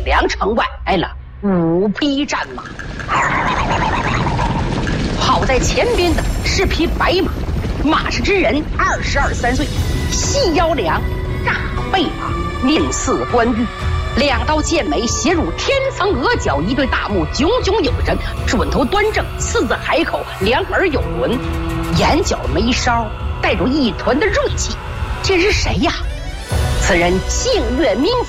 梁城外来了5匹战马，跑在前边的是匹白马，马氏之人22、3岁，细腰两，大背马，面似关羽。2刀剑眉斜入天层额角，一对大目炯炯有神，准头端正，四字海口，两耳有轮，眼角眉梢带着一团的锐气。这是谁呀？此人姓岳名